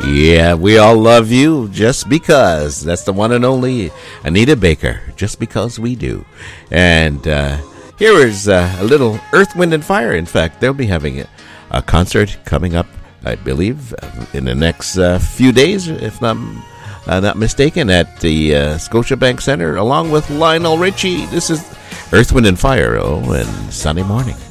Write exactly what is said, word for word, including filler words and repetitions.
Yeah, we all love you just because. That's the one and only Anita Baker, just because we do. And uh, here is uh, a little Earth, Wind, and Fire. In fact, they'll be having a, a concert coming up, I believe, in the next uh, few days, if not, uh, not mistaken, at the uh, Scotiabank Center, along with Lionel Richie. This is Earth, Wind, and Fire, oh, and Sunday morning.